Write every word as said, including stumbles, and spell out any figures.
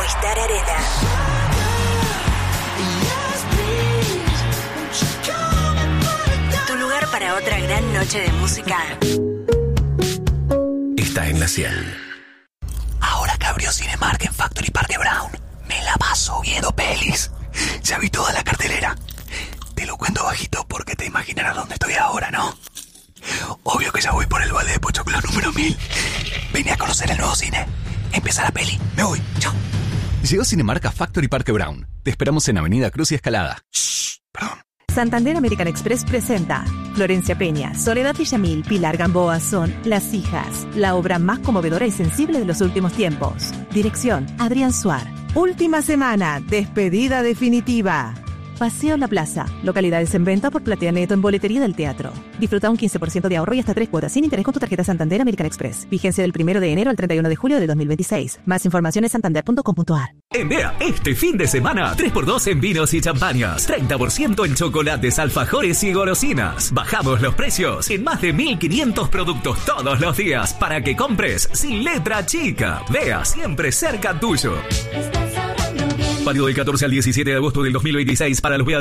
Movistar Arena. Tu lugar para otra gran noche de música está en la Ciel. Ahora que abrió Cinemark en Factory Parque Brown, me la paso viendo pelis. Ya vi toda la cartelera. Te lo cuento bajito porque te imaginarás dónde estoy ahora, ¿no? Obvio que ya voy por el vale de Pochoclo número mil. Vine a conocer el nuevo cine. Empieza la peli. Me voy. Chao. Llegó Cinemark a Factory Parque Brown. Te esperamos en Avenida Cruz y Escalada. Shh, perdón. Santander American Express presenta Florencia Peña, Soledad Villamil, Pilar Gamboa son Las Hijas, la obra más conmovedora y sensible de los últimos tiempos. Dirección, Adrián Suar. Última semana, despedida definitiva. Paseo La Plaza, localidades en venta por Platea Neto en boletería del teatro. Disfruta un quince por ciento de ahorro y hasta tres cuotas sin interés con tu tarjeta Santander American Express. Vigencia del primero de enero al treinta y uno de julio de dos mil veintiséis. Más información en santander punto com punto a r. En Bea, este fin de semana, tres por dos en vinos y champañas, treinta por ciento en chocolates, alfajores y golosinas. Bajamos los precios en más de mil quinientos productos todos los días para que compres sin letra chica. Bea, siempre cerca tuyo. Válido del catorce al diecisiete de agosto del dos mil veintiséis para los Bea